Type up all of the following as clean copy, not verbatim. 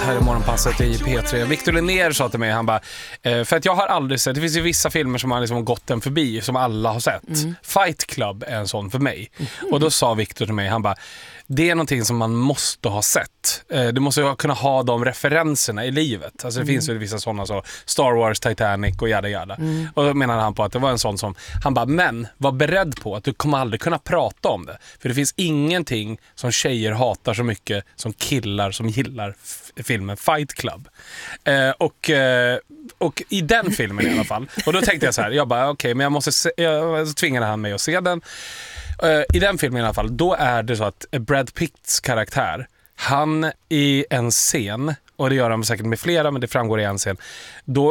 här i morgonpasset i P3. Victor Linnér sa till mig, han bara, för att jag har aldrig sett, det finns ju vissa filmer som har liksom gått den förbi, som alla har sett. Fight Club är en sån för mig. Och då sa Victor till mig, han bara, det är någonting som man måste ha sett. Du måste kunna ha de referenserna i livet. Alltså det finns ju vissa sådana, så Star Wars, Titanic och jada jada. Och då menade han på att det var en sån som, han bara, men var beredd på att du kommer aldrig kunna prata om det. För det finns ingenting som tjejer hatar så mycket som killar som gillar filmen Fight Club. Och i den filmen i alla fall. Och då tänkte jag så här, jag bara okej, men jag tvingade han mig att se den. I den filmen i alla fall, då är det så att Brad Pitts karaktär, han i en scen, och det gör han säkert med flera, men det framgår i en scen, då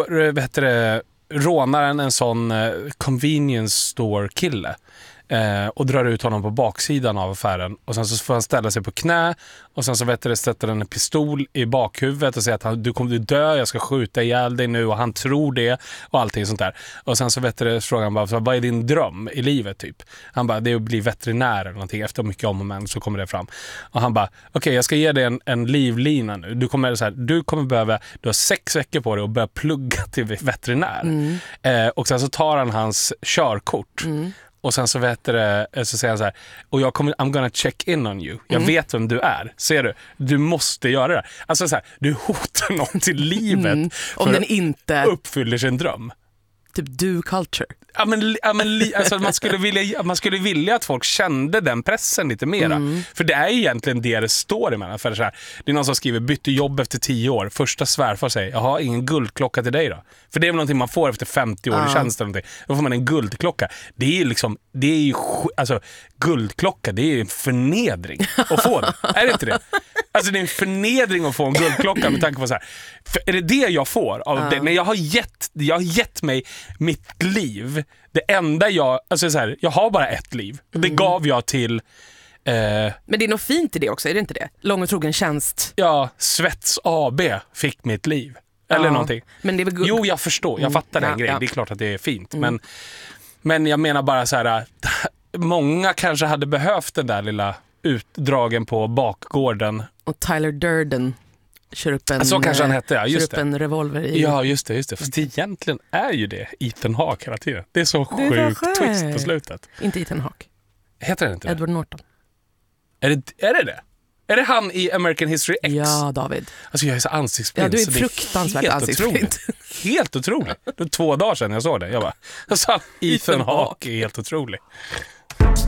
rånaren en sån convenience store kille och drar ut honom på baksidan av affären, och sen så får han ställa sig på knä, och sen så sätter en pistol i bakhuvudet och säger att du kommer dö, jag ska skjuta ihjäl dig nu, och han tror det och allting sånt där. Och sen så frågar han bara, vad är din dröm i livet typ? Han bara, det är att bli veterinär eller någonting. Efter mycket om och men så kommer det fram. Och han bara, okej, jag ska ge dig en livlina nu. Du kommer behöva, du har 6 veckor på dig att börja plugga till veterinär. Och sen så tar han hans körkort. Och sen så så säger han så här, och I'm gonna check in on you. Jag vet vem du är. Ser du? Du måste göra det. Alltså så här, du hotar någon till livet om den inte uppfyller sin dröm. Typ do culture. Alltså man skulle vilja att folk kände den pressen lite mera. För det är egentligen det står emellan. För det är någon som skriver, bytte jobb efter 10 år. Första svärfar säger, jag har ingen guldklocka till dig då. För det är väl någonting man får efter 50 år i tjänsten. Då får man en guldklocka. Det är ju alltså, guldklocka, det är en förnedring att få den. Är det inte det? Alltså det är en förnedring att få en guldklocka med tanke på så här. Är det jag får av det? Men jag har gett mig mitt liv. Det enda jag har bara ett liv. Det gav jag till men det är nog fint i det också, är det inte det? Lång och trogen tjänst. Ja, Svets AB fick mitt liv. Eller någonting. Men det är väl jo, jag förstår. Jag fattar den grejen. Det är klart att det är fint. Men jag menar bara så här, många kanske hade behövt den där lilla utdragen på bakgården. Och Tyler Durden kör upp en, så kanske han hette, ja, just kör upp en revolver i. Ja, just det. Fast egentligen är ju det Ethan Hawke hela tiden. Det är så sjukt twist på slutet. Inte Ethan Hawke. Heter det inte Edward det? Norton. Är det? Är det han i American History X? Ja, David. Alltså jag är så ansiktsblind. Ja, du är fruktansvärt ansiktsblind. Helt otroligt. Det var 2 dagar sedan jag såg det. Jag sa Ethan Hawke är helt otrolig.